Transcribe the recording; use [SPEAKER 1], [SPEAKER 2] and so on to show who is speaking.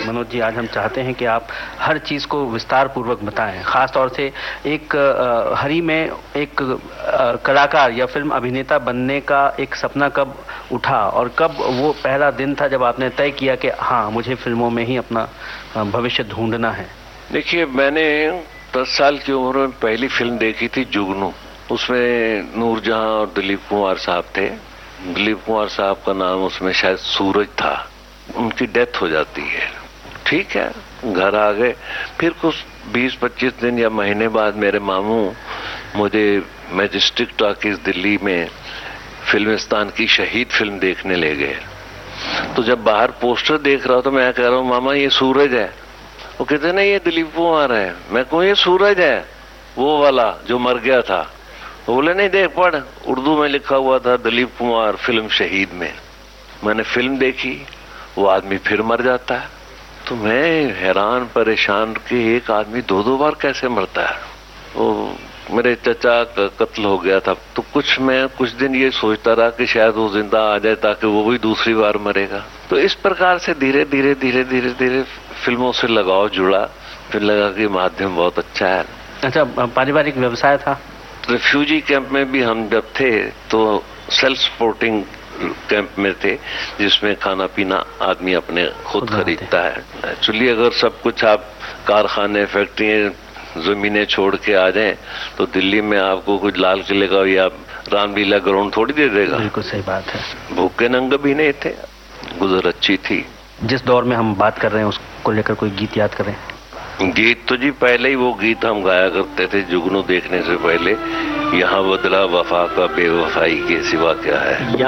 [SPEAKER 1] मनोज जी, आज हम चाहते हैं कि आप हर चीज़ को विस्तार पूर्वक बताएं। खास तौर से एक हरी में एक कलाकार या फिल्म अभिनेता बनने का एक सपना कब उठा और कब वो पहला दिन था जब आपने तय किया कि हाँ, मुझे फिल्मों में ही अपना भविष्य ढूंढना है?
[SPEAKER 2] देखिए, मैंने 10 साल की उम्र में पहली फिल्म देखी थी जुगनू। उसमें नूरजहां और दिलीप कुमार साहब थे। दिलीप कुमार साहब का नाम उसमें शायद सूरज था। उनकी डेथ हो जाती है। ठीक है, घर आ गए। फिर कुछ 20-25 दिन या महीने बाद मेरे मामू मुझे मैजेस्टिक टॉकीज दिल्ली में फिल्मिस्तान की शहीद फिल्म देखने ले गए। तो जब बाहर पोस्टर देख रहा तो मैं कह रहा हूँ, मामा ये सूरज है। वो कहते नहीं, ये दिलीप कुमार है। मैं कहूँ ये सूरज है, वो वाला जो मर गया था। तो बोले नहीं, देख पढ़, उर्दू में लिखा हुआ था दिलीप कुमार फिल्म शहीद में। मैंने फिल्म देखी, वो आदमी फिर मर जाता है। तो मैं हैरान परेशान कि एक आदमी 2-2 बार कैसे मरता है। तो मेरे चचा का कत्ल हो गया था। तो मैं कुछ दिन ये सोचता रहा कि शायद वो जिंदा आ जाए ताकि वो भी दूसरी बार मरेगा। तो इस प्रकार से धीरे धीरे फिल्मों से लगाव जुड़ा। फिर लगा कि माध्यम बहुत अच्छा है।
[SPEAKER 1] अच्छा, पारिवारिक व्यवसाय था?
[SPEAKER 2] रिफ्यूजी कैंप में भी हम जब थे तो सेल्फ सपोर्टिंग कैंप में थे, जिसमें खाना पीना आदमी अपने खुद खरीदता है। एक्चुअली अगर सब कुछ आप कारखाने, फैक्ट्रियां, जमीनें छोड़ के आ जाएं तो दिल्ली में आपको कुछ लाल किले का या रामलीला ग्राउंड थोड़ी दे देगा।
[SPEAKER 1] बिल्कुल सही बात है।
[SPEAKER 2] भूखे नंगे भी नहीं थे, गुजर अच्छी थी।
[SPEAKER 1] जिस दौर में हम बात कर रहे हैं उसको लेकर कोई गीत याद करें?
[SPEAKER 2] गीत तो जी पहले ही वो गीत हम गाया करते थे जुगनू देखने से पहले। यहाँ बदला वफा का बेवफाई के सिवा क्या है।